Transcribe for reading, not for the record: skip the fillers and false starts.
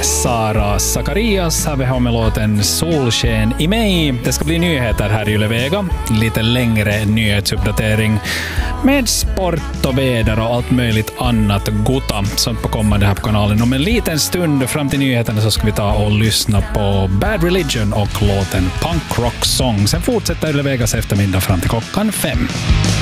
Sara Zacharias här vi har med låten Solsken i mig. Det ska bli nyheter här i Yle Vega. Lite längre nyhetsuppdatering med sport och väder och allt möjligt annat gutta. Sånt på kommande här på kanalen. Om en liten stund fram till nyheterna så ska vi ta och lyssna på Bad Religion och låten Punk Rock Song. Sen fortsätter Yle Vegas eftermiddag fram till klockan 5.